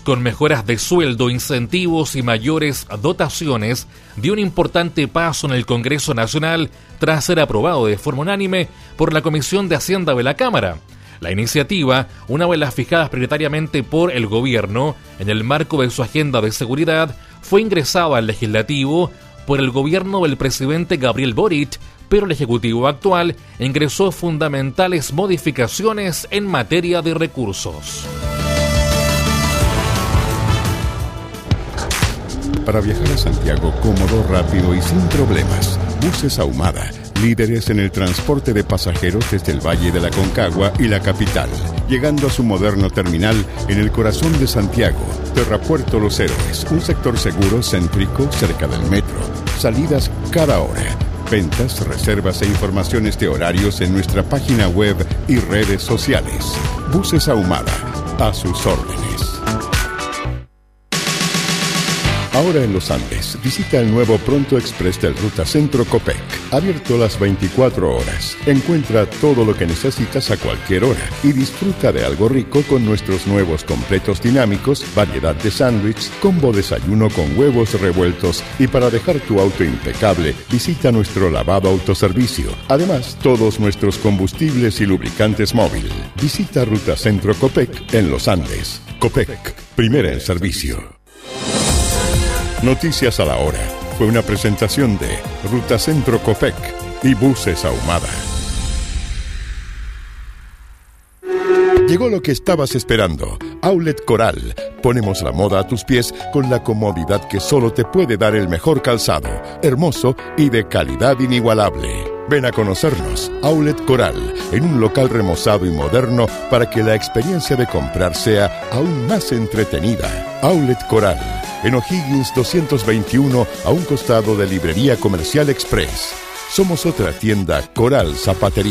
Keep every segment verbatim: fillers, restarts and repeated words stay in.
con mejoras de sueldo, incentivos y mayores dotaciones, dio un importante paso en el Congreso Nacional tras ser aprobado de forma unánime por la Comisión de Hacienda de la Cámara. La iniciativa, una de las fijadas prioritariamente por el gobierno en el marco de su agenda de seguridad, fue ingresada al legislativo por el gobierno del presidente Gabriel Boric, pero el Ejecutivo actual ingresó fundamentales modificaciones en materia de recursos. Para viajar a Santiago cómodo, rápido y sin problemas, Buses Ahumada, líderes en el transporte de pasajeros desde el Valle de la Concagua y la capital, llegando a su moderno terminal en el corazón de Santiago, Terrapuerto Los Héroes, un sector seguro, céntrico, cerca del metro. Salidas cada hora. Ventas, reservas e informaciones de horarios en nuestra página web y redes sociales. Buses Ahumada, a sus órdenes. Ahora en Los Andes, visita el nuevo Pronto Express del Ruta Centro Copec, abierto las veinticuatro horas. Encuentra todo lo que necesitas a cualquier hora y disfruta de algo rico con nuestros nuevos completos dinámicos, variedad de sándwich, combo desayuno con huevos revueltos y para dejar tu auto impecable, visita nuestro lavado autoservicio. Además, todos nuestros combustibles y lubricantes móvil. Visita Ruta Centro Copec en Los Andes. Copec, primera en servicio. Noticias a la hora. Fue una presentación de Ruta Centro Copec y Buses Ahumada. Llegó lo que estabas esperando. Outlet Coral. Ponemos la moda a tus pies con la comodidad que solo te puede dar el mejor calzado, hermoso y de calidad inigualable. Ven a conocernos, Outlet Coral, en un local remozado y moderno para que la experiencia de comprar sea aún más entretenida. Outlet Coral, en O'Higgins doscientos veintiuno, a un costado de Librería Comercial Express. Somos otra tienda Coral Zapatería.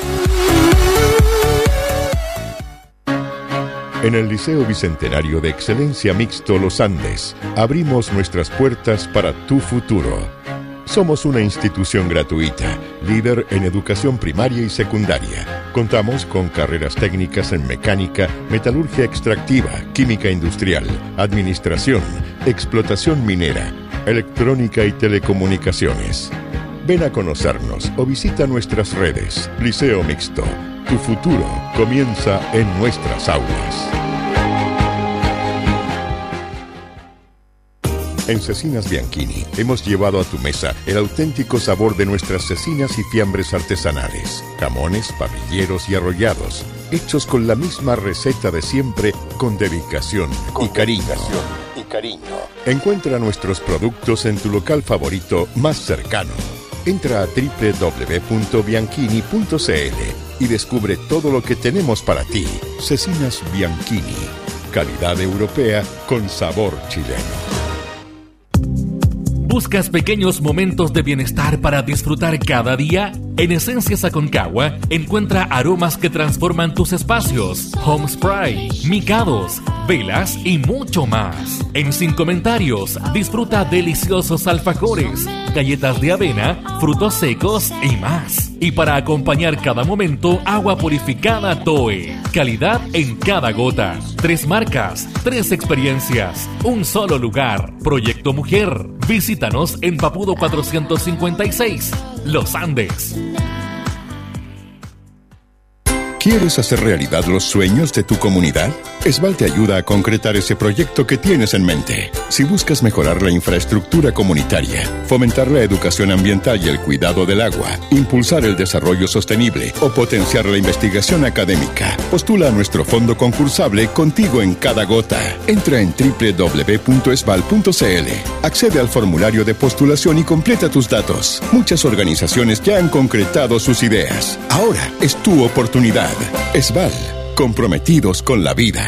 En el Liceo Bicentenario de Excelencia Mixto Los Andes, abrimos nuestras puertas para tu futuro. Somos una institución gratuita, líder en educación primaria y secundaria. Contamos con carreras técnicas en mecánica, metalurgia extractiva, química industrial, administración, explotación minera, electrónica y telecomunicaciones. Ven a conocernos o visita nuestras redes. Liceo Mixto, tu futuro comienza en nuestras aulas. En Cecinas Bianchini hemos llevado a tu mesa el auténtico sabor de nuestras cecinas y fiambres artesanales, jamones, pabilleros y arrollados, hechos con la misma receta de siempre, con dedicación, con y, cariño. dedicación y cariño. Encuentra nuestros productos en tu local favorito más cercano. Entra a doble u doble u doble u punto bianchini punto c l y descubre todo lo que tenemos para ti. Cecinas Bianchini, calidad europea con sabor chileno. ¿Buscas pequeños momentos de bienestar para disfrutar cada día? En Esencias Aconcagua encuentra aromas que transforman tus espacios, home spray, micados, velas y mucho más. En Sin Comentarios disfruta deliciosos alfajores, galletas de avena, frutos secos y más. Y para acompañar cada momento, agua purificada Toe. Calidad en cada gota. Tres marcas, tres experiencias, un solo lugar. Proyecto Mujer. Visítanos en Papudo cuatrocientos cincuenta y seis, Los Andes. ¿Quieres hacer realidad los sueños de tu comunidad? Esval te ayuda a concretar ese proyecto que tienes en mente. Si buscas mejorar la infraestructura comunitaria, fomentar la educación ambiental y el cuidado del agua, impulsar el desarrollo sostenible o potenciar la investigación académica, postula a nuestro fondo concursable Contigo en Cada Gota. Entra en doble u doble u doble u punto esval punto c l, accede al formulario de postulación y completa tus datos. Muchas organizaciones ya han concretado sus ideas. Ahora es tu oportunidad. Esval, comprometidos con la vida.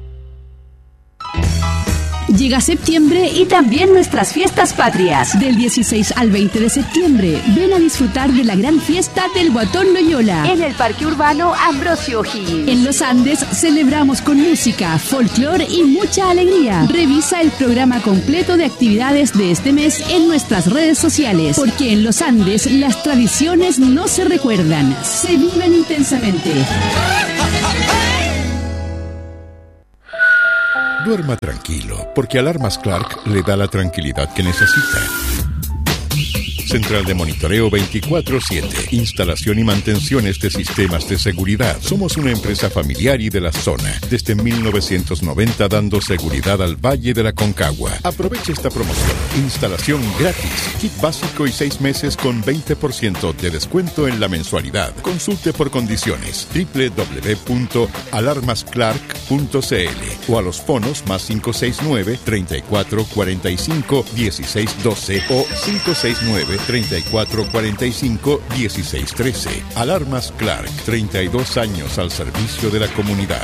Llega septiembre y también nuestras fiestas patrias. Del dieciséis al veinte de septiembre, ven a disfrutar de la gran fiesta del Guatón Loyola en el Parque Urbano Ambrosio O'Higgins. En Los Andes celebramos con música, folclore y mucha alegría. Revisa el programa completo de actividades de este mes en nuestras redes sociales, porque en Los Andes las tradiciones no se recuerdan, se viven intensamente. Duerma tranquilo, porque Alarmas Clark le da la tranquilidad que necesita. Central de monitoreo veinticuatro siete. Instalación y mantenciones de sistemas de seguridad. Somos una empresa familiar y de la zona. Desde mil novecientos noventa dando seguridad al Valle de la Concagua. Aproveche esta promoción. Instalación gratis. Kit básico y seis meses con veinte por ciento de descuento en la mensualidad. Consulte por condiciones. doble u doble u doble u punto alarmas clark punto c l o a los fonos más cinco seis nueve, treinta y cuatro cuarenta y cinco, dieciséis doce o cinco seis nueve, treinta y cuatro cuarenta y cinco, dieciséis trece. Alarmas Clark, treinta y dos años al servicio de la comunidad.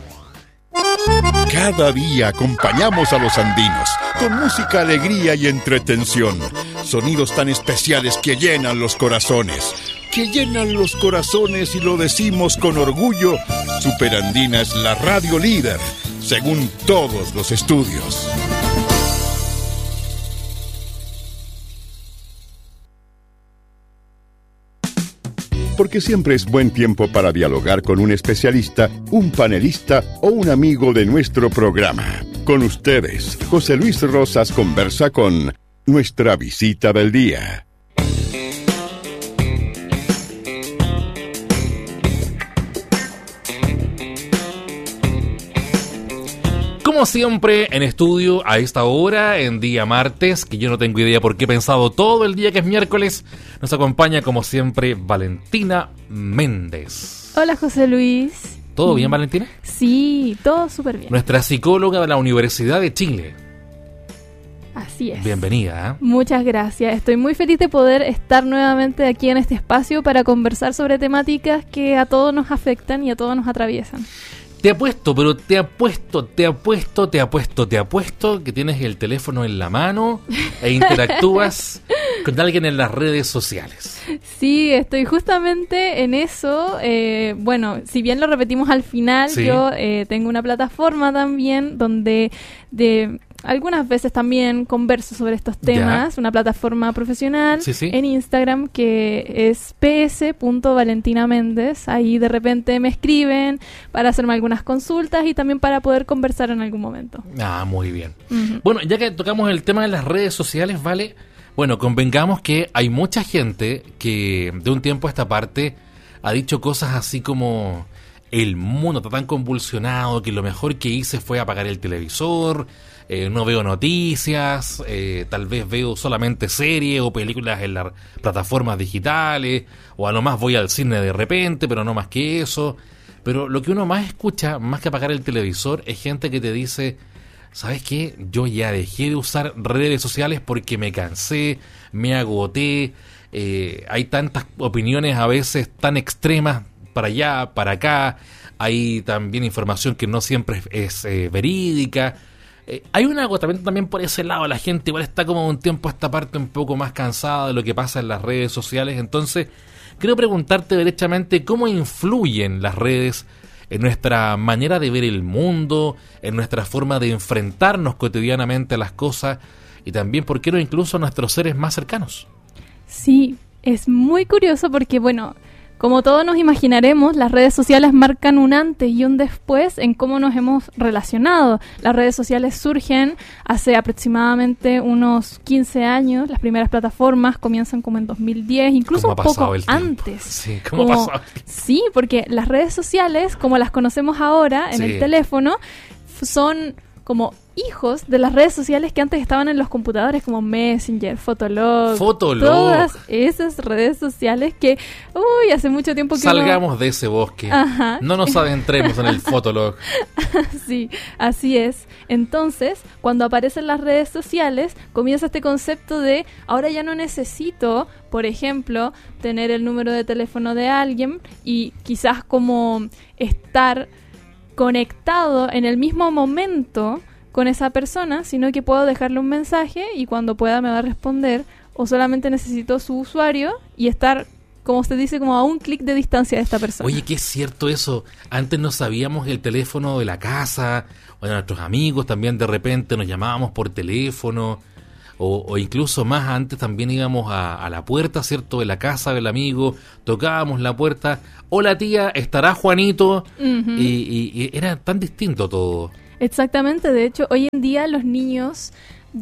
Cada día acompañamos a los andinos con música, alegría y entretención. Sonidos tan especiales que llenan los corazones. Que llenan los corazones y lo decimos con orgullo. Superandina es la radio líder, según todos los estudios. Porque siempre es buen tiempo para dialogar con un especialista, un panelista o un amigo de nuestro programa. Con ustedes, José Luis Rosas conversa con nuestra visita del día. Como siempre, en estudio a esta hora, en día martes, que yo no tengo idea por qué he pensado todo el día que es miércoles, nos acompaña como siempre Valentina Méndez. Hola José Luis. ¿Todo bien, Valentina? Sí, todo súper bien. Nuestra psicóloga de la Universidad de Chile. Así es. Bienvenida. ¿eh? Muchas gracias. Estoy muy feliz de poder estar nuevamente aquí en este espacio para conversar sobre temáticas que a todos nos afectan y a todos nos atraviesan. Te apuesto, pero te apuesto, te apuesto, te apuesto, te apuesto que tienes el teléfono en la mano e interactúas con alguien en las redes sociales. Sí, estoy justamente en eso. Eh, bueno, si bien lo repetimos al final, sí. yo eh, tengo una plataforma también donde de algunas veces también converso sobre estos temas, ya. Una plataforma profesional sí, sí. en Instagram que es p s punto valentina méndez. Ahí de repente me escriben para hacerme algunas consultas y también para poder conversar en algún momento. Ah, muy bien. Uh-huh. Bueno, ya que tocamos el tema de las redes sociales, ¿vale? Bueno, convengamos que hay mucha gente que de un tiempo a esta parte ha dicho cosas así como: el mundo está tan convulsionado que lo mejor que hice fue apagar el televisor, eh, no veo noticias, eh, tal vez veo solamente series o películas en las plataformas digitales, o a lo más voy al cine de repente, pero no más que eso. Pero lo que uno más escucha, más que apagar el televisor, es gente que te dice: ¿sabes qué? Yo ya dejé de usar redes sociales porque me cansé, me agoté, eh, hay tantas opiniones a veces tan extremas, para allá, para acá, hay también información que no siempre es, es eh, verídica. Eh, hay un agotamiento también por ese lado, la gente igual está como un tiempo a esta parte un poco más cansada de lo que pasa en las redes sociales. Entonces, quiero preguntarte derechamente cómo influyen las redes en nuestra manera de ver el mundo, en nuestra forma de enfrentarnos cotidianamente a las cosas y también, ¿por qué no, incluso a nuestros seres más cercanos? Sí, es muy curioso porque, bueno, como todos nos imaginaremos, las redes sociales marcan un antes y un después en cómo nos hemos relacionado. Las redes sociales surgen hace aproximadamente unos quince años. Las primeras plataformas comienzan como en dos mil diez, incluso un poco antes. Sí, ¿cómo como, ha pasado el tiempo? Sí, porque las redes sociales, como las conocemos ahora en sí. el teléfono, son como hijos de las redes sociales que antes estaban en los computadores, como Messenger, Fotolog, Fotolog. Todas esas redes sociales que, uy, hace mucho tiempo que salgamos uno... de ese bosque. Ajá. No nos adentremos en el Fotolog. Sí, así es. Entonces, cuando aparecen las redes sociales, comienza este concepto de, ahora ya no necesito, por ejemplo, tener el número de teléfono de alguien y quizás como estar conectado en el mismo momento con esa persona, sino que puedo dejarle un mensaje y cuando pueda me va a responder, o solamente necesito su usuario y estar, como usted dice, como a un clic de distancia de esta persona. Oye, qué es cierto eso. Antes no sabíamos el teléfono de la casa o de nuestros amigos, también de repente nos llamábamos por teléfono, o, o incluso más antes también íbamos a, a la puerta, ¿cierto?, de la casa del amigo, tocábamos la puerta, hola tía, ¿estará Juanito? Uh-huh. y, y, y era tan distinto todo. Exactamente, de hecho, hoy en día los niños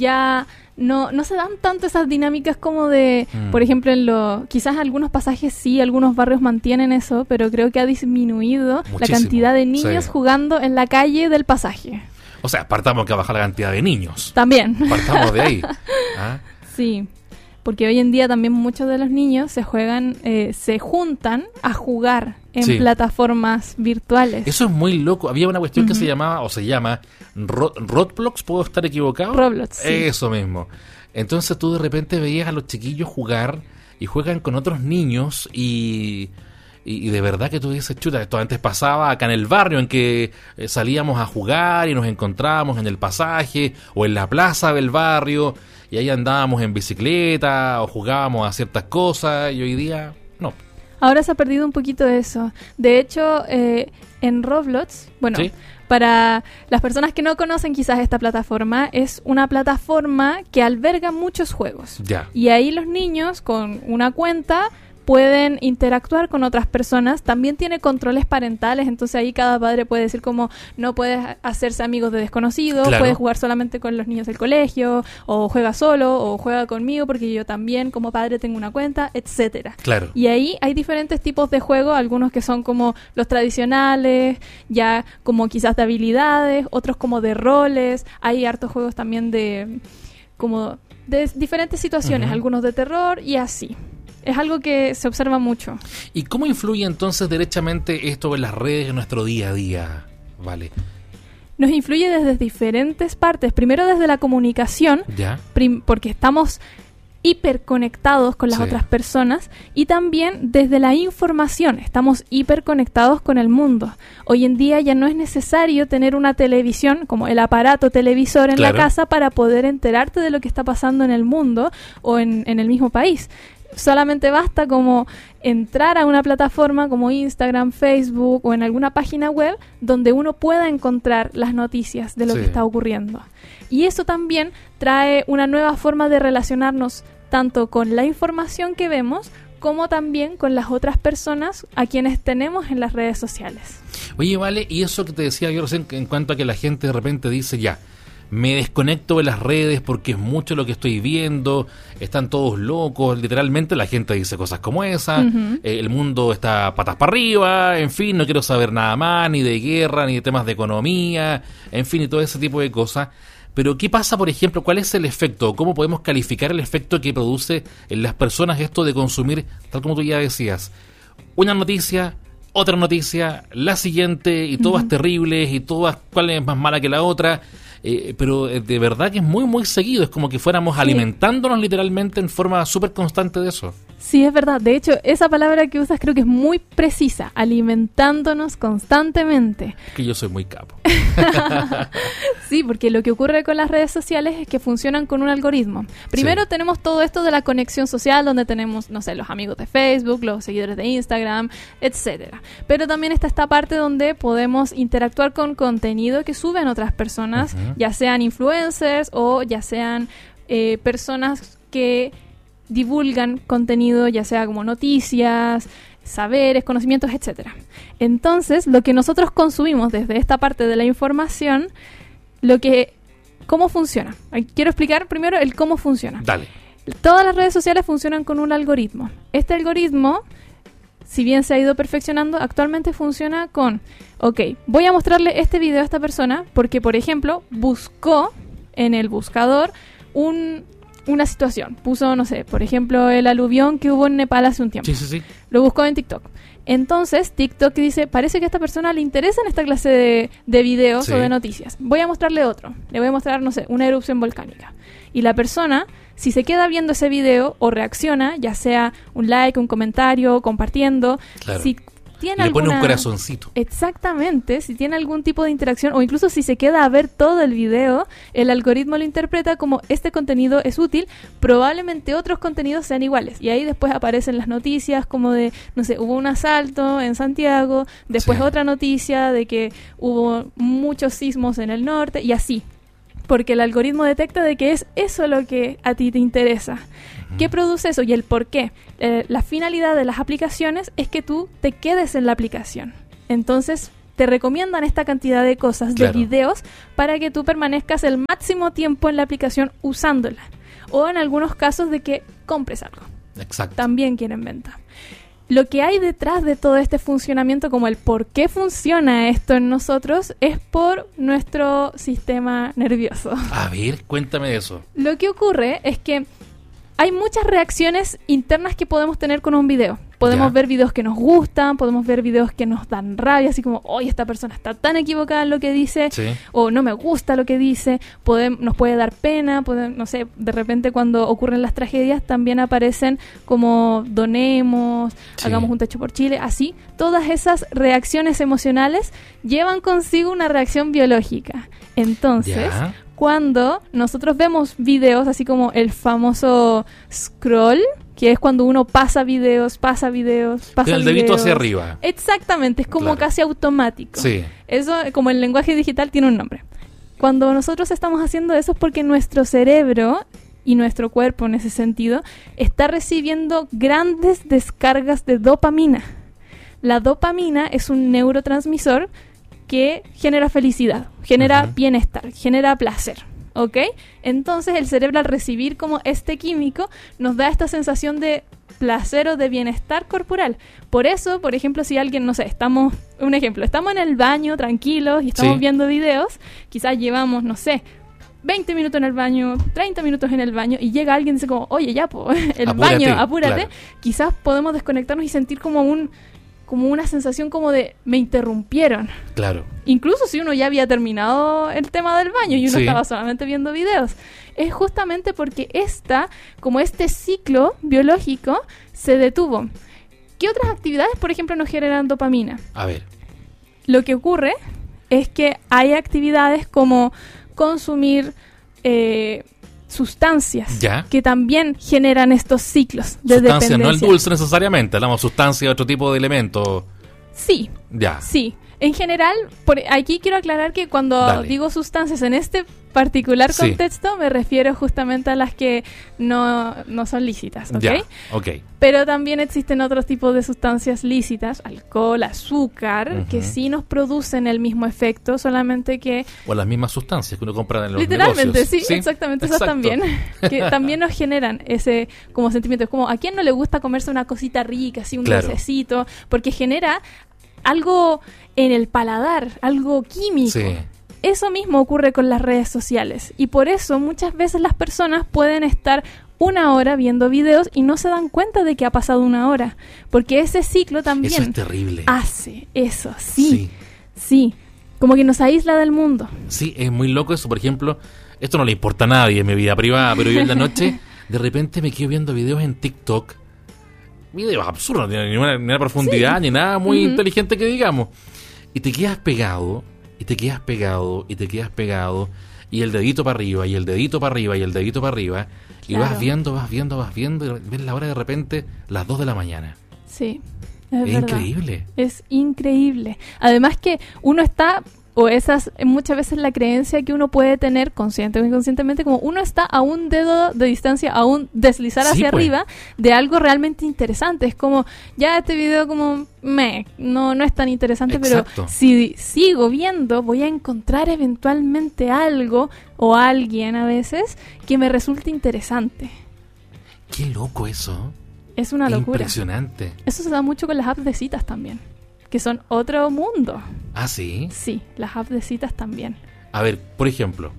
ya no, no se dan tanto esas dinámicas como de, mm. por ejemplo, en lo, quizás algunos pasajes sí, algunos barrios mantienen eso, pero creo que ha disminuido Muchísimo. la cantidad de niños sí. jugando en la calle del pasaje. O sea, partamos que bajar la cantidad de niños. También. Partamos de ahí. ¿Ah? Sí. Porque hoy en día también muchos de los niños se juegan, eh, se juntan a jugar en sí. plataformas virtuales. Eso es muy loco. Había una cuestión uh-huh. que se llamaba, o se llama, Ro- Roblox, ¿puedo estar equivocado? Roblox, sí. Eso mismo. Entonces tú de repente veías a los chiquillos jugar y juegan con otros niños y... Y de verdad que tú dices, chuta, esto antes pasaba acá en el barrio en que eh, salíamos a jugar y nos encontrábamos en el pasaje o en la plaza del barrio y ahí andábamos en bicicleta o jugábamos a ciertas cosas y hoy día no. Ahora se ha perdido un poquito de eso. De hecho, eh, en Roblox, bueno, ¿sí? Para las personas que no conocen quizás esta plataforma, es una plataforma que alberga muchos juegos. Ya. Y ahí los niños con una cuenta pueden interactuar con otras personas. También tiene controles parentales, entonces ahí cada padre puede decir como no puedes hacerse amigos de desconocidos, claro. puedes jugar solamente con los niños del colegio, o juega solo, o juega conmigo porque yo también como padre tengo una cuenta, etcétera. Claro. Y ahí hay diferentes tipos de juegos, algunos que son como los tradicionales, ya como quizás de habilidades, otros como de roles, hay hartos juegos también de como de diferentes situaciones, uh-huh. algunos de terror y así. Es algo que se observa mucho. ¿Y cómo influye entonces derechamente esto en las redes en nuestro día a día? Vale. Nos influye desde diferentes partes. Primero desde la comunicación, ¿ya? Prim- porque estamos hiperconectados con las sí. otras personas, y también desde la información. Estamos hiperconectados con el mundo. Hoy en día ya no es necesario tener una televisión, como el aparato televisor en claro. la casa, para poder enterarte de lo que está pasando en el mundo o en, en el mismo país. Solamente basta como entrar a una plataforma como Instagram, Facebook o en alguna página web donde uno pueda encontrar las noticias de lo sí. que está ocurriendo. Y eso también trae una nueva forma de relacionarnos tanto con la información que vemos como también con las otras personas a quienes tenemos en las redes sociales. Oye, Vale, y eso que te decía yo recién en cuanto a que la gente de repente dice ya, me desconecto de las redes porque es mucho lo que estoy viendo, están todos locos, literalmente la gente dice cosas como esa, uh-huh. eh, el mundo está patas para arriba, en fin, no quiero saber nada más, ni de guerra, ni de temas de economía, en fin, y todo ese tipo de cosas. Pero ¿qué pasa, por ejemplo, cuál es el efecto? ¿Cómo podemos calificar el efecto que produce en las personas esto de consumir, tal como tú ya decías, una noticia, otra noticia, la siguiente, y todas uh-huh. terribles, y todas cuál es más mala que la otra? Eh, pero de verdad que es muy muy seguido, es como que fuéramos sí. alimentándonos literalmente en forma súper constante de eso. Sí, es verdad, de hecho esa palabra que usas creo que es muy precisa, alimentándonos constantemente. Es que yo soy muy capo. Sí, porque lo que ocurre con las redes sociales es que funcionan con un algoritmo. Primero sí. tenemos todo esto de la conexión social, donde tenemos, no sé, los amigos de Facebook, los seguidores de Instagram, etcétera. Pero también está esta parte donde podemos interactuar con contenido que suben otras personas, uh-huh. ya sean influencers o ya sean eh, personas que divulgan contenido, ya sea como noticias, saberes, conocimientos, etcétera. Entonces, lo que nosotros consumimos desde esta parte de la información, lo que cómo funciona. Quiero explicar primero el cómo funciona. Dale. Todas las redes sociales funcionan con un algoritmo. Este algoritmo, si bien se ha ido perfeccionando, actualmente funciona con, ok, voy a mostrarle este video a esta persona porque, por ejemplo, buscó en el buscador un... una situación. Puso, no sé, por ejemplo, el aluvión que hubo en Nepal hace un tiempo. Sí, sí, sí. Lo buscó en TikTok. Entonces, TikTok dice, parece que a esta persona le interesan esta clase de, de videos sí. o de noticias. Voy a mostrarle otro. Le voy a mostrar, no sé, una erupción volcánica. Y la persona, si se queda viendo ese video o reacciona, ya sea un like, un comentario, compartiendo, claro. si tiene le alguna... pone un corazoncito. Exactamente, si tiene algún tipo de interacción o incluso si se queda a ver todo el video, el algoritmo lo interpreta como este contenido es útil, probablemente otros contenidos sean iguales. Y ahí después aparecen las noticias como de, no sé, hubo un asalto en Santiago, después sí. otra noticia de que hubo muchos sismos en el norte y así. Porque el algoritmo detecta de que es eso lo que a ti te interesa. ¿Qué produce eso y el por qué? Eh, la finalidad de las aplicaciones es que tú te quedes en la aplicación. Entonces, te recomiendan esta cantidad de cosas, claro, de videos, para que tú permanezcas el máximo tiempo en la aplicación usándola. O en algunos casos de que compres algo. Exacto. También quieren venta. Lo que hay detrás de todo este funcionamiento, como el por qué funciona esto en nosotros, es por nuestro sistema nervioso. A ver, cuéntame de eso. Lo que ocurre es que hay muchas reacciones internas que podemos tener con un video. Podemos ya. ver videos que nos gustan, podemos ver videos que nos dan rabia, así como, oye, esta persona está tan equivocada en lo que dice, sí, o no me gusta lo que dice, podemos, nos puede dar pena, puede, no sé, de repente cuando ocurren las tragedias también aparecen como donemos, sí, hagamos un techo por Chile, así. Todas esas reacciones emocionales llevan consigo una reacción biológica. Entonces, ya. cuando nosotros vemos videos, así como el famoso scroll, que es cuando uno pasa videos, pasa videos, pasa el videos. dedito hacia arriba. Exactamente, es como claro, casi automático. Sí. Eso, como el lenguaje digital, tiene un nombre. Cuando nosotros estamos haciendo eso es porque nuestro cerebro y nuestro cuerpo, en ese sentido, está recibiendo grandes descargas de dopamina. La dopamina es un neurotransmisor que genera felicidad, genera uh-huh. bienestar, genera placer, ¿ok? Entonces el cerebro, al recibir como este químico, nos da esta sensación de placer o de bienestar corporal. Por eso, por ejemplo, si alguien, no sé, estamos, un ejemplo, estamos en el baño tranquilos y estamos sí. viendo videos, quizás llevamos, no sé, veinte minutos en el baño, treinta minutos en el baño, y llega alguien y dice como, oye, ya, po, el apúrate, baño, apúrate, claro. Quizás podemos desconectarnos y sentir como un como una sensación como de me interrumpieron. Claro. Incluso si uno ya había terminado el tema del baño y uno sí. estaba solamente viendo videos. Es justamente porque esta, como este ciclo biológico, se detuvo. ¿Qué otras actividades, por ejemplo, nos generan dopamina? A ver. Lo que ocurre es que hay actividades como consumir eh, sustancias ¿ya? Que también generan estos ciclos de sustancias, dependencia. No el dulce necesariamente, hablamos sustancia, otro tipo de elemento. Sí, ya. sí. En general, por aquí quiero aclarar que cuando Dale. digo sustancias en este particular contexto, sí. me refiero justamente a las que no, no son lícitas, ¿ok? Ya, ok. Pero también existen otros tipos de sustancias lícitas, alcohol, azúcar, uh-huh. que sí nos producen el mismo efecto, solamente que... O las mismas sustancias que uno compra en los literalmente, negocios. Sí, sí, exactamente, esas también. Que también nos generan ese como sentimiento. Es como, ¿a quién no le gusta comerse una cosita rica, así un claro. dulcecito? Porque genera algo en el paladar, algo químico. Sí. Eso mismo ocurre con las redes sociales. Y por eso muchas veces las personas pueden estar una hora viendo videos y no se dan cuenta de que ha pasado una hora. Porque ese ciclo también eso es terrible. Hace eso, sí, sí. Sí. Como que nos aísla del mundo. Sí, es muy loco eso. Por ejemplo, esto no le importa a nadie en mi vida privada, pero yo en la noche de repente me quedo viendo videos en TikTok. Videos absurdos, no tienen ninguna, ninguna profundidad, sí. ni nada muy uh-huh. inteligente que digamos. Y te quedas pegado, y te quedas pegado, y te quedas pegado, y el dedito para arriba, y el dedito para arriba, y el dedito para arriba, y claro. vas viendo, vas viendo, vas viendo, y ves la hora de repente, las dos de la mañana. Sí, es, es increíble. Es increíble. Además que uno está... O esas, muchas veces la creencia que uno puede tener, consciente o inconscientemente, como uno está a un dedo de distancia, a un deslizar sí, hacia pues. arriba de algo realmente interesante. Es como, ya este video como, me, no, no es tan interesante, exacto. pero si sigo viendo, voy a encontrar eventualmente algo, o alguien a veces, que me resulte interesante. Qué loco eso. Es una locura. Impresionante. Eso se da mucho con las apps de citas también, que son otro mundo. ¿Ah, sí? Sí, las apps de citas también. A ver, por ejemplo.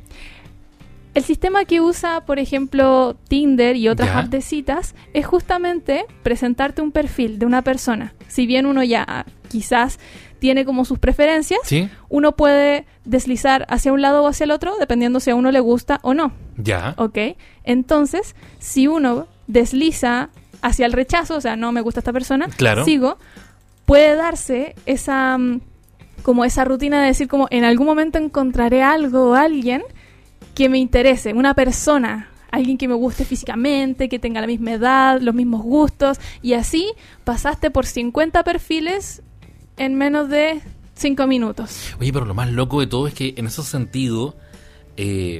El sistema que usa, por ejemplo, Tinder y otras ¿ya? apps de citas es justamente presentarte un perfil de una persona. Si bien uno ya quizás tiene como sus preferencias, ¿sí? uno puede deslizar hacia un lado o hacia el otro, dependiendo si a uno le gusta o no. Ya. ¿Ok? Entonces, si uno desliza hacia el rechazo, o sea, no me gusta esta persona, claro. sigo... puede darse esa como esa rutina de decir como en algún momento encontraré algo o alguien que me interese, una persona, alguien que me guste físicamente, que tenga la misma edad, los mismos gustos, y así pasaste por cincuenta perfiles en menos de cinco minutos. Oye, pero lo más loco de todo es que en ese sentido, eh,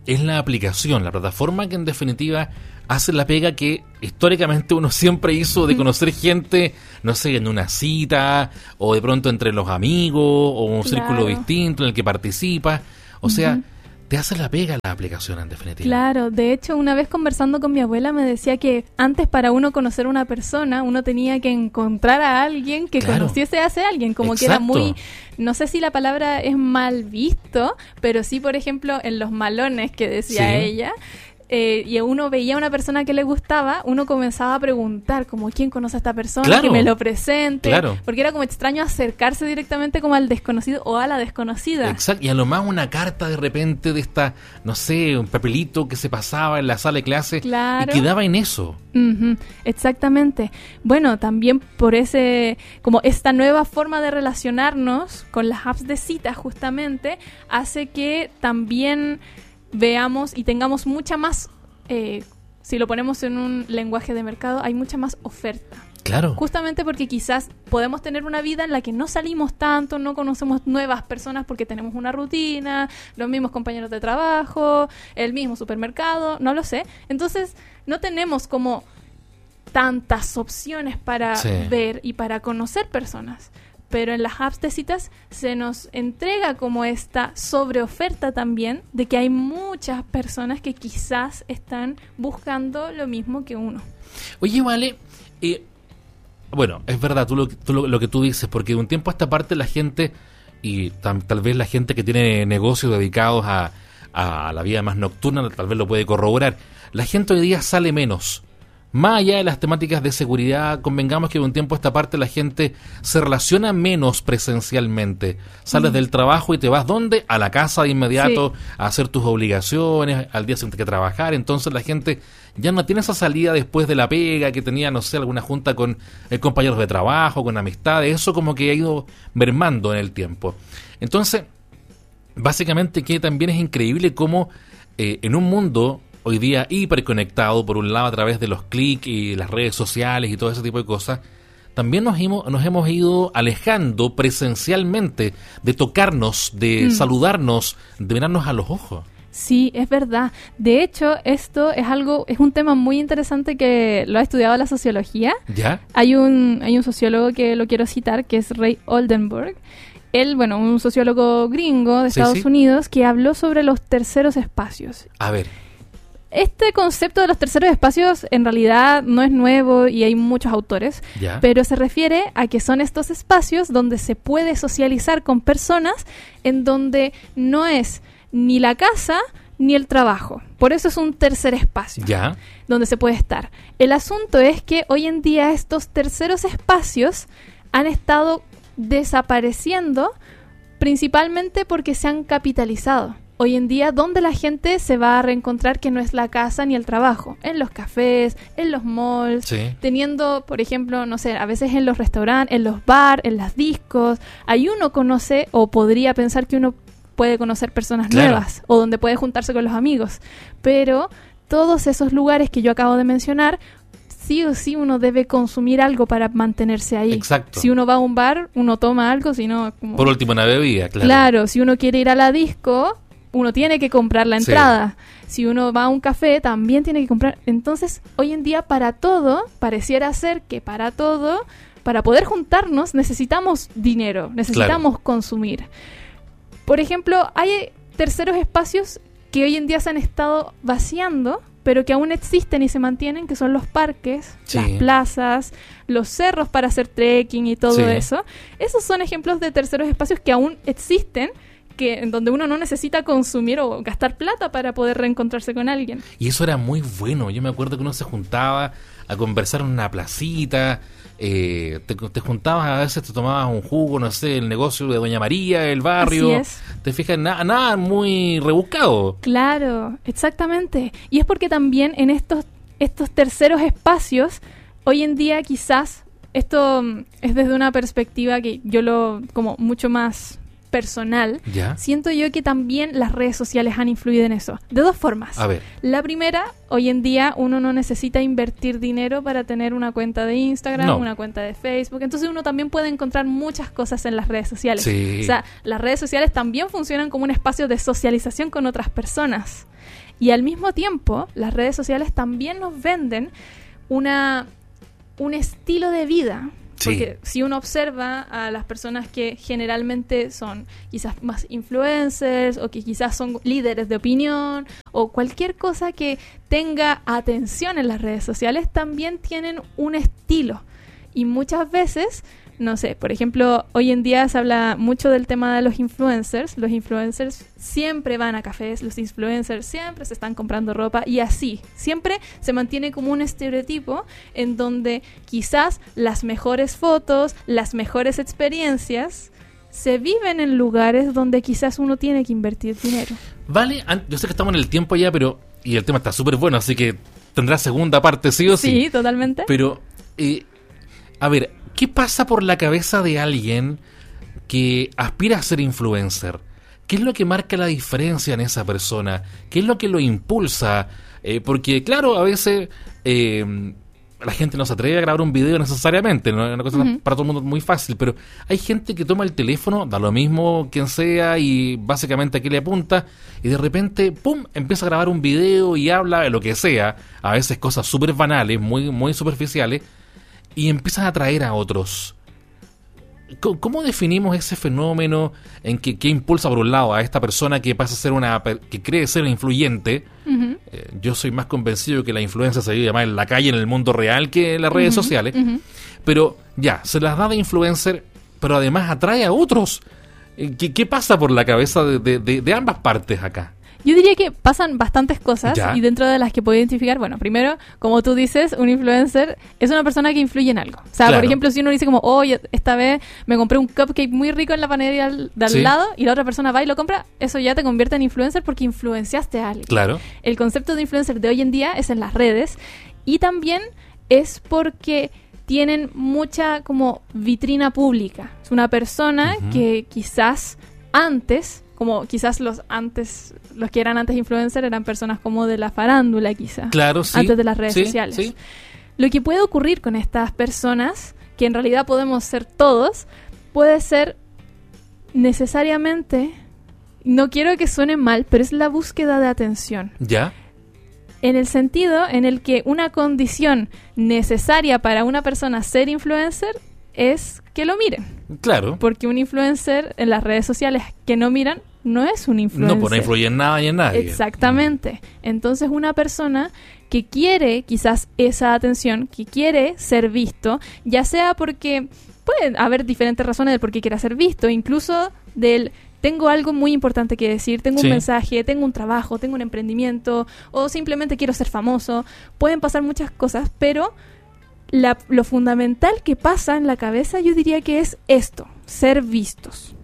es la aplicación, la plataforma que en definitiva hace la pega que históricamente uno siempre hizo de conocer gente, no sé, en una cita, o de pronto entre los amigos, o un Claro. círculo distinto en el que participa. O sea, Ujú. te hace la pega la aplicación en definitiva. Claro, de hecho, una vez conversando con mi abuela me decía que antes para uno conocer a una persona, uno tenía que encontrar a alguien que Claro. conociese a ese alguien, como que era Exacto. muy, no sé si la palabra es mal visto, pero sí, por ejemplo, en los malones que decía Sí. ella, eh, y uno veía a una persona que le gustaba, uno comenzaba a preguntar como quién conoce a esta persona, Claro. que me lo presente, Claro. porque era como extraño acercarse directamente como al desconocido o a la desconocida. Exacto, y a lo más una carta de repente de esta, no sé, un papelito que se pasaba en la sala de clase Claro. y quedaba en eso. Ujú, exactamente. Bueno, también por ese, como esta nueva forma de relacionarnos con las apps de citas justamente, hace que también veamos y tengamos mucha más, eh, si lo ponemos en un lenguaje de mercado, hay mucha más oferta. Claro. Justamente porque quizás podemos tener una vida en la que no salimos tanto, no conocemos nuevas personas porque tenemos una rutina, los mismos compañeros de trabajo, el mismo supermercado, no lo sé. Entonces, no tenemos como tantas opciones para Sí. ver y para conocer personas. Pero en las apps de citas se nos entrega como esta sobreoferta también de que hay muchas personas que quizás están buscando lo mismo que uno. Oye, Vale, eh, bueno, es verdad tú lo, tú lo, lo que tú dices, porque de un tiempo a esta parte la gente, y tam- tal vez la gente que tiene negocios dedicados a, a la vida más nocturna, tal vez lo puede corroborar, la gente hoy día sale menos. Más allá de las temáticas de seguridad, convengamos que de un tiempo a esta parte la gente se relaciona menos presencialmente. Sales Mm. del trabajo y te vas, ¿dónde? A la casa de inmediato, Sí. a hacer tus obligaciones, al día siguiente que trabajar. Entonces la gente ya no tiene esa salida después de la pega, que tenía, no sé, alguna junta con eh, compañeros de trabajo, con amistades. Eso como que ha ido mermando en el tiempo. Entonces, básicamente que también es increíble cómo eh, en un mundo hoy día hiperconectado, por un lado a través de los clics y las redes sociales y todo ese tipo de cosas, también nos hemos, nos hemos ido alejando presencialmente de tocarnos, de Mm. saludarnos, de mirarnos a los ojos. Sí, es verdad. De hecho, esto es algo, es un tema muy interesante que lo ha estudiado la sociología. ¿Ya? Hay un, hay un sociólogo que lo quiero citar, que es Ray Oldenburg. Él, bueno, un sociólogo gringo de Sí, Estados sí. Unidos, que habló sobre los terceros espacios. A ver, Este concepto de los terceros espacios en realidad no es nuevo y hay muchos autores, ¿ya? pero se refiere a que son estos espacios donde se puede socializar con personas en donde no es ni la casa ni el trabajo. Por eso es un tercer espacio ¿Ya? donde se puede estar. El asunto es que hoy en día estos terceros espacios han estado desapareciendo principalmente porque se han capitalizado. Hoy en día, ¿dónde la gente se va a reencontrar que no es la casa ni el trabajo? En los cafés, en los malls, Sí. teniendo, por ejemplo, no sé, a veces en los restaurantes, en los bares, en las discos. Ahí uno conoce o podría pensar que uno puede conocer personas Claro. nuevas o donde puede juntarse con los amigos. Pero todos esos lugares que yo acabo de mencionar, sí o sí uno debe consumir algo para mantenerse ahí. Exacto. Si uno va a un bar, uno toma algo, si no... como- Por último, una bebida, claro. Claro, si uno quiere ir a la disco, uno tiene que comprar la Sí. entrada. Si uno va a un café, también tiene que comprar. Entonces, hoy en día, para todo, pareciera ser que para todo, para poder juntarnos, necesitamos dinero, necesitamos consumir. Por ejemplo, hay terceros espacios que hoy en día se han estado vaciando, pero que aún existen y se mantienen, que son los parques, Sí. las plazas, los cerros para hacer trekking y todo Sí. eso. Esos son ejemplos de terceros espacios que aún existen, que en donde uno no necesita consumir o gastar plata para poder reencontrarse con alguien. Y eso era muy bueno. Yo me acuerdo que uno se juntaba a conversar en una placita, eh, te, te juntabas, a veces te tomabas un jugo, no sé, el negocio de Doña María, el barrio. Así es. Te fijas, na- nada muy rebuscado. Claro, exactamente. Y es porque también en estos, estos terceros espacios, hoy en día quizás, esto mm, es desde una perspectiva que yo lo, como mucho más personal, ¿Ya? siento yo que también las redes sociales han influido en eso. De dos formas. A ver, La primera, hoy en día uno no necesita invertir dinero para tener una cuenta de Instagram, No. una cuenta de Facebook. Entonces uno también puede encontrar muchas cosas en las redes sociales. Sí. O sea, las redes sociales también funcionan como un espacio de socialización con otras personas. Y al mismo tiempo, las redes sociales también nos venden una, un estilo de vida. Sí. Porque si uno observa a las personas que generalmente son quizás más influencers o que quizás son líderes de opinión o cualquier cosa que tenga atención en las redes sociales, también tienen un estilo. Y muchas veces, no sé, por ejemplo, hoy en día se habla mucho del tema de los influencers. Los influencers siempre van a cafés, los influencers siempre se están comprando ropa y así. Siempre se mantiene como un estereotipo en donde quizás las mejores fotos, las mejores experiencias se viven en lugares donde quizás uno tiene que invertir dinero. Vale, yo sé que estamos en el tiempo ya, pero y el tema está súper bueno, así que tendrá segunda parte, sí o sí. Sí, totalmente. Pero, eh, a ver, ¿qué pasa por la cabeza de alguien que aspira a ser influencer? ¿Qué es lo que marca la diferencia en esa persona? ¿Qué es lo que lo impulsa? Eh, porque, claro, a veces eh, la gente no se atreve a grabar un video necesariamente, no es una cosa uh-huh. para todo el mundo muy fácil, pero hay gente que toma el teléfono, da lo mismo quien sea y básicamente a qué le apunta, y de repente, pum, empieza a grabar un video y habla de lo que sea, a veces cosas súper banales, muy, muy superficiales, y empiezan a atraer a otros. ¿Cómo, cómo definimos ese fenómeno en que, que impulsa por un lado a esta persona que pasa a ser una, que cree ser una influyente? Uh-huh. Eh, yo soy más convencido que la influencia se vive más en la calle, en el mundo real, que en las redes uh-huh. sociales. Uh-huh. Pero ya, se las da de influencer, pero además atrae a otros. ¿Qué, qué pasa por la cabeza de, de, de, de ambas partes acá? Yo diría que pasan bastantes cosas ya. Y dentro de las que puedo identificar, bueno, primero, como tú dices, un influencer es una persona que influye en algo. O sea, claro. por ejemplo, si uno dice como, oh, esta vez me compré un cupcake muy rico en la panadería de al sí. lado y la otra persona va y lo compra, eso ya te convierte en influencer porque influenciaste a alguien. Claro. El concepto de influencer de hoy en día es en las redes y también es porque tienen mucha como vitrina pública. Es una persona uh-huh. que quizás antes... como quizás los antes, los que eran antes influencers eran personas como de la farándula quizás, claro, sí, antes de las redes sí, sociales. Sí. Lo que puede ocurrir con estas personas, que en realidad podemos ser todos, puede ser necesariamente, no quiero que suene mal, pero es la búsqueda de atención. ¿Ya? En el sentido en el que una condición necesaria para una persona ser influencer es que lo miren. Claro. Porque un influencer en las redes sociales que no miran no es un influencer. No, pues no influye en nada y en nadie. Exactamente. Entonces una persona que quiere quizás esa atención, que quiere ser visto, ya sea porque pueden haber diferentes razones del por qué quiera ser visto, incluso del tengo algo muy importante que decir, tengo sí. un mensaje, tengo un trabajo, tengo un emprendimiento, o simplemente quiero ser famoso. Pueden pasar muchas cosas, pero la, lo fundamental que pasa en la cabeza yo diría que es esto, ser vistos.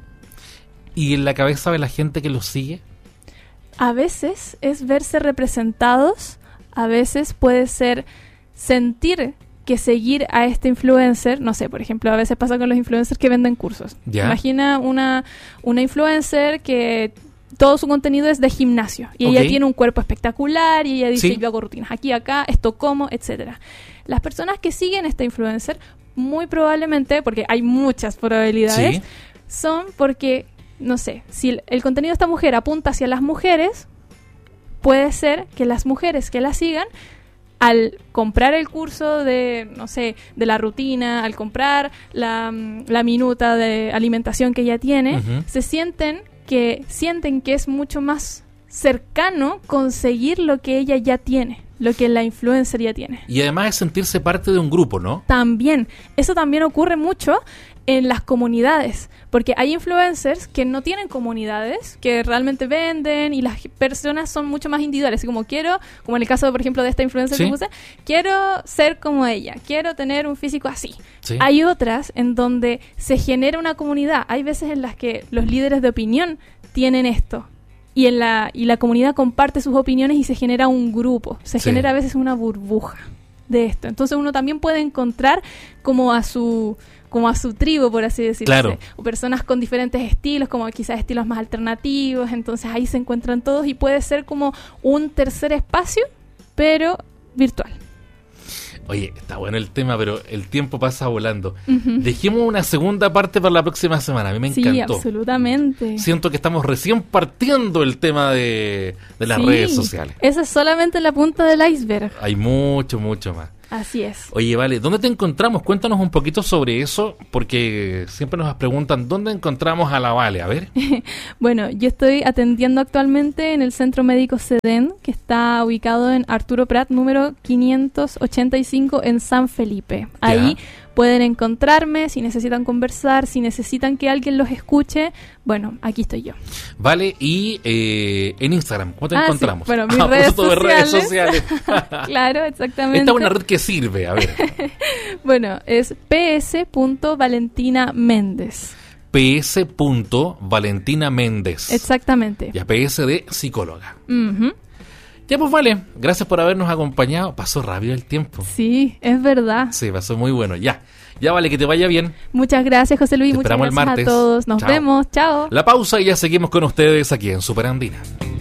¿Y en la cabeza de la gente que los sigue? A veces es verse representados, a veces puede ser sentir que seguir a este influencer, no sé, por ejemplo, a veces pasa con los influencers que venden cursos. ¿Ya? Imagina una, una influencer que todo su contenido es de gimnasio y okay. ella tiene un cuerpo espectacular y ella dice, ¿sí? yo hago rutinas aquí, acá, esto como, etcétera. Las personas que siguen a esta influencer, muy probablemente, porque hay muchas probabilidades, ¿sí? son porque, no sé, si el, el contenido de esta mujer apunta hacia las mujeres, puede ser que las mujeres que la sigan, al comprar el curso de, no sé, de la rutina, al comprar la, la minuta de alimentación que ella tiene, uh-huh. se sienten que sienten que es mucho más cercano conseguir lo que ella ya tiene, lo que la influencer ya tiene. Y además es sentirse parte de un grupo, ¿no? También. Eso también ocurre mucho en las comunidades, porque hay influencers que no tienen comunidades, que realmente venden y las personas son mucho más individuales, como quiero, como en el caso, por ejemplo, de esta influencer ¿sí? que puse, quiero ser como ella, quiero tener un físico así. ¿Sí? Hay otras en donde se genera una comunidad, hay veces en las que los líderes de opinión tienen esto, y en la y la comunidad comparte sus opiniones y se genera un grupo, se sí. genera a veces una burbuja de esto. Entonces uno también puede encontrar como a su como a su tribu, por así decirlo. Claro. O personas con diferentes estilos, como quizás estilos más alternativos, entonces ahí se encuentran todos y puede ser como un tercer espacio, pero virtual. Oye, está bueno el tema, pero el tiempo pasa volando. Uh-huh. Dejemos una segunda parte para la próxima semana. A mí me sí, encantó. Absolutamente. Siento que estamos recién partiendo el tema de, de las sí, redes sociales. Esa es solamente la punta del iceberg. Hay mucho, mucho más. Así es. Oye, Vale, ¿dónde te encontramos? Cuéntanos un poquito sobre eso, porque siempre nos preguntan ¿dónde encontramos a la Vale? A ver. Bueno, yo estoy atendiendo actualmente en el Centro Médico Sedén, que está ubicado en Arturo Prat, número quinientos ochenta y cinco en San Felipe. Ahí Ya. pueden encontrarme si necesitan conversar, si necesitan que alguien los escuche. Bueno, aquí estoy yo. Vale, y eh, en Instagram, ¿cómo te Ah, encontramos? sí. Bueno, mis Ah, redes por supuesto, de redes sociales. sociales. Claro, exactamente. Esta es una red que sirve, a ver. Bueno, es p s punto valentina méndez. P S. Valentina Méndez. Exactamente. Ya, P S de psicóloga. Uh-huh. Ya pues vale, gracias por habernos acompañado. Pasó rápido el tiempo. Sí, es verdad. Sí, pasó muy bueno. Ya, ya vale, que te vaya bien. Muchas gracias, José Luis. Te Muchas esperamos el gracias martes. a todos. Nos Chao. vemos. Chao. La pausa y ya seguimos con ustedes aquí en Super Andina.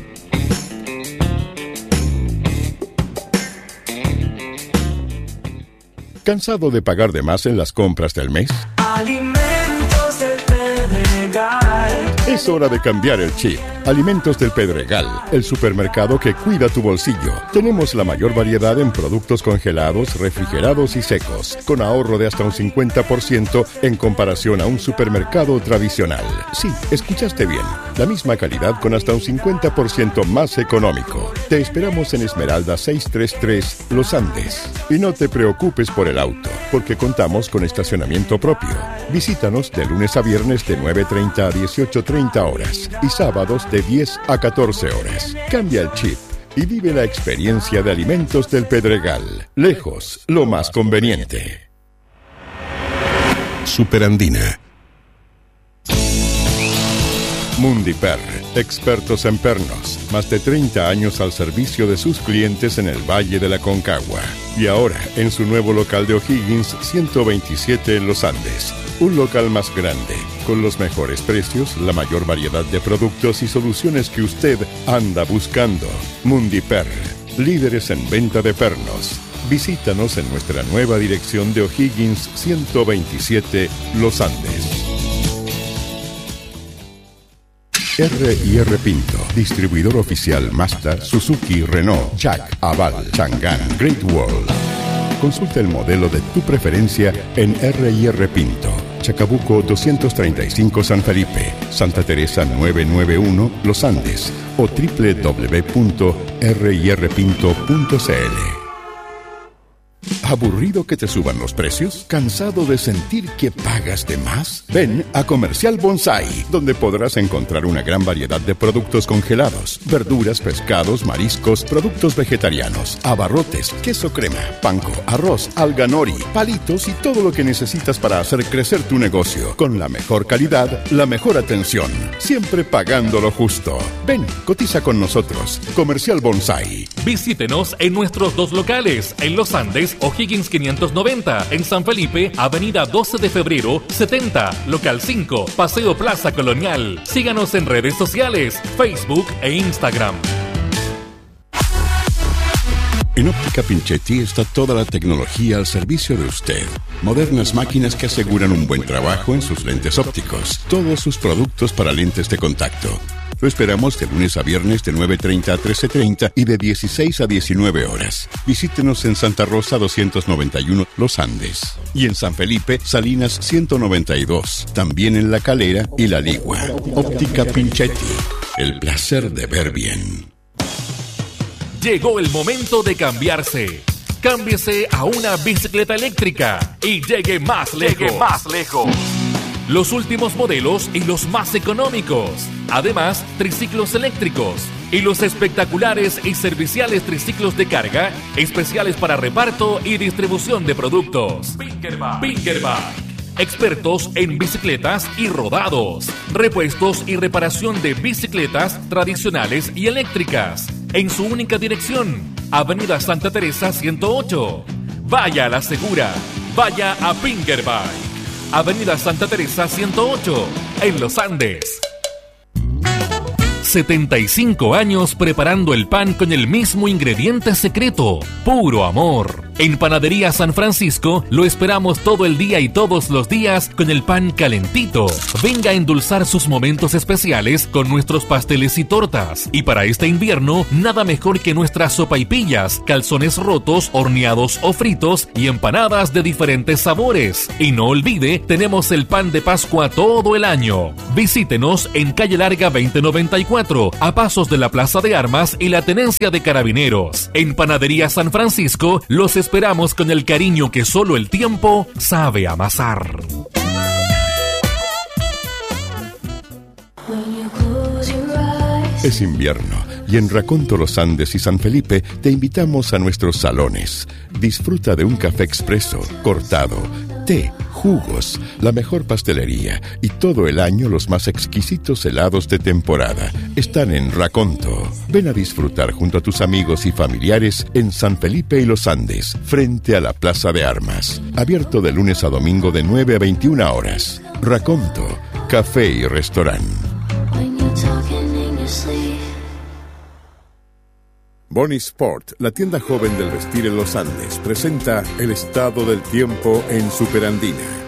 ¿Cansado de pagar de más en las compras del mes? Alimentos del Pedregal. Es hora de cambiar el chip. Alimentos del Pedregal, el supermercado que cuida tu bolsillo. Tenemos la mayor variedad en productos congelados, refrigerados y secos, con ahorro de hasta un cincuenta por ciento en comparación a un supermercado tradicional. Sí, escuchaste bien. La misma calidad con hasta un cincuenta por ciento más económico. Te esperamos en Esmeralda seiscientos treinta y tres, Los Andes. Y no te preocupes por el auto, porque contamos con estacionamiento propio. Visítanos de lunes a viernes de nueve treinta a dieciocho treinta horas y sábados de diez a catorce horas. Cambia el chip y vive la experiencia de Alimentos del Pedregal. Lejos, lo más conveniente. Superandina. Mundiper, expertos en pernos, más de treinta años al servicio de sus clientes en el Valle de la Concagua. Y ahora, en su nuevo local de O'Higgins, ciento veintisiete en Los Andes. Un local más grande, con los mejores precios, la mayor variedad de productos y soluciones que usted anda buscando. Mundiper, líderes en venta de pernos. Visítanos en nuestra nueva dirección de O'Higgins ciento veintisiete, Los Andes. R y R Pinto, distribuidor oficial Mazda, Suzuki, Renault, Jack, Aval, Chang'an, Great Wall. Consulta el modelo de tu preferencia en R y R Pinto, Chacabuco doscientos treinta y cinco San Felipe, Santa Teresa novecientos noventa y uno Los Andes o doble u doble u doble u punto r y r pinto punto c l. ¿Aburrido que te suban los precios? ¿Cansado de sentir que pagas de más? Ven a Comercial Bonsai, donde podrás encontrar una gran variedad de productos congelados, verduras, pescados, mariscos, productos vegetarianos, abarrotes, queso crema, panko, arroz, alga nori, palitos y todo lo que necesitas para hacer crecer tu negocio. Con la mejor calidad, la mejor atención, siempre pagando lo justo. Ven, cotiza con nosotros. Comercial Bonsai. Visítenos en nuestros dos locales, en Los Andes, O'Higgins quinientos noventa, en San Felipe, Avenida doce de febrero, setenta, Local cinco, Paseo Plaza Colonial. Síganos en redes sociales, Facebook e Instagram. En Óptica Pinchetti está toda la tecnología al servicio de usted. Modernas máquinas que aseguran un buen trabajo en sus lentes ópticos. Todos sus productos para lentes de contacto. Lo esperamos de lunes a viernes de nueve treinta a trece treinta y de dieciséis a diecinueve horas. Visítenos en Santa Rosa doscientos noventa y uno Los Andes. Y en San Felipe, Salinas ciento noventa y dos. También en La Calera y La Ligua. Óptica Pinchetti. El placer de ver bien. Llegó el momento de cambiarse. Cámbiese a una bicicleta eléctrica y llegue más lejos. Llegue más lejos. Los últimos modelos y los más económicos. Además, triciclos eléctricos y los espectaculares y serviciales triciclos de carga, especiales para reparto y distribución de productos. Pinkerbike. Pinkerbike. Expertos en bicicletas y rodados. Repuestos y reparación de bicicletas tradicionales y eléctricas. En su única dirección, Avenida Santa Teresa ciento ocho. Vaya a la segura. Vaya a Pinkerbike. Avenida Santa Teresa ciento ocho, en Los Andes. setenta y cinco años preparando el pan con el mismo ingrediente secreto, puro amor. En Panadería San Francisco lo esperamos todo el día y todos los días con el pan calentito. Venga a endulzar sus momentos especiales con nuestros pasteles y tortas. Y para este invierno, nada mejor que nuestras sopaipillas, calzones rotos, horneados o fritos y empanadas de diferentes sabores. Y no olvide, tenemos el pan de Pascua todo el año. Visítenos en Calle Larga veinte noventa y cuatro, a pasos de la Plaza de Armas y la Tenencia de Carabineros. En Panadería San Francisco los esperamos con el cariño que solo el tiempo sabe amasar. Es invierno y en Raconto Los Andes y San Felipe te invitamos a nuestros salones. Disfruta de un café expreso, cortado, té, jugos, la mejor pastelería y todo el año los más exquisitos helados de temporada. Están en Raconto. Ven a disfrutar junto a tus amigos y familiares en San Felipe y Los Andes, frente a la Plaza de Armas. Abierto de lunes a domingo de nueve a veintiuna horas. Raconto, café y restaurante. Bonnie Sport, la tienda joven del vestir en Los Andes, presenta el estado del tiempo en Superandina.